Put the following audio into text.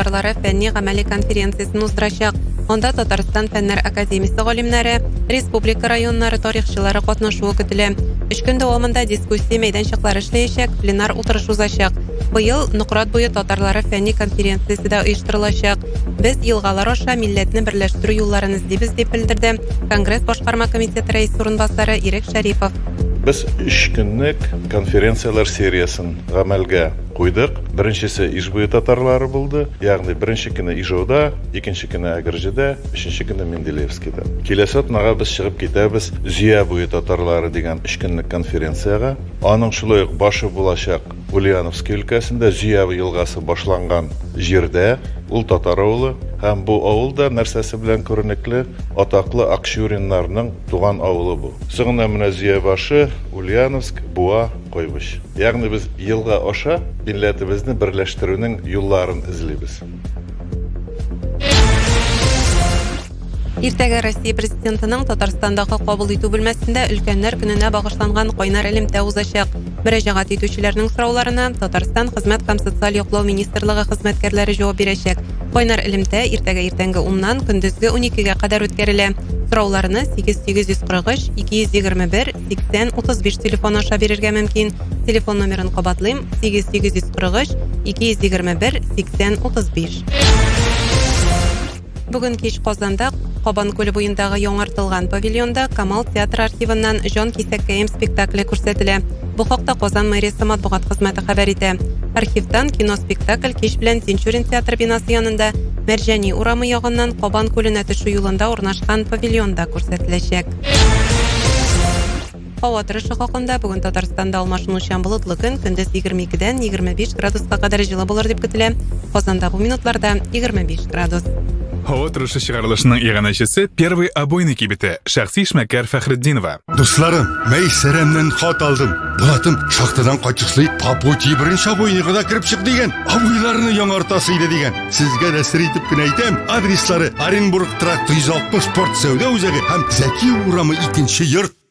татарлары фәнни-гамәли конференциясын уздырачак. Онда Татарстан фәннәр академиясе галимнәре, республика районнары тарихчылары катнашуы көтелә. 3 көн дәвамында дискуссия мәйданчыклары эшләячәк, пленар утырыш узачак. Быел Нократ буе татарлары фәнни конференциясе дә оештырылачак. Без елгалар аша милләтне берләштерү юлларын эзлибез дип белдерде Конгресс башкарма комитеты рәисе урынбасары Ирек Шәрифов. Biz 3 günlük konferensiyalar serиясын гамәлгә куйдык. Беренчесе Ижбуе татарлары булды. Ягъни беренче көне Ижауда, икенче көне Агырҗыда, өченче көне Менделеевскида. Киләсе атнага без чыгып китәбез Зия буе татарлары дигән 3 günlük конференцияга. Аның шулай ук башы булачак Ульяновский өлкәсендә Зия елгасы башланган җирдә, ул татар авылы һәм бу авылда нәрсәсе белән күренекле атаклы Акчуриннарның туган авылы бу. Сыгына менә Зия башы, Ульяновск, Буа, Койбыш. Ягъни без елга аша милләтебезне берләштерүнең юлларын эзлибез. Иртәгә Россия президентының Татарстандагы кабул итү бүлмәсендә өлкәннәр көненә багышланган кайнар элемтә узачак. Мөрәҗәгать итүчеләрнең сорауларына Татарстан Хезмәт һәм социаль яклау министрлыгы хезмәткәрләре җавап бирәчәк. Кайнар элемтә иртәгә иртәнге 10-нан көндезге 12-гә кадәр үткәрелә. Сорауларны 8843 221 8035 телефон аша бирергә мөмкин. Телефон номерын кабатлыйм: 8843 221 8035. Бүген кич Казанда Кабан күле буендагы яңартылган павильонда Камал театр архивыннан Жан Кисәккәем спектакле күрсәтелә. Бу хакта Казан мэриясе матбугат хезмәте хәбәр итә. Архивтан киноспектакль кич белән Тинчурин театр бинасы янында Мәрҗани урамы ягыннан Кабан күленә төшү юлында урнашкан павильонда күрсәтеләчәк. Һава торышы хакында бүген Татарстанда алмашынучан болытлы көн, көндез 22-дән 25 градуска кадәр җылы булыр дип көтелә. Казанда бу минутларда 25 градус. Һава торышы чыгарылышының иганәчесе первый обойный кибете шәхси эшмәкәр Фәхретдинова. Дусларым, Мәйсәрәмнән хат алдым. Булатым шахтадан качышлый Папути беренче обойныйга да кирип чык дигән. Обойларны яңартасы иде дигән. Сезгә нәсер итеп кенә әйтәм. Адреслары Оренбург тракт 160 спорт сәүдә үзәге һәм Зәки урамы 2-нче йорт.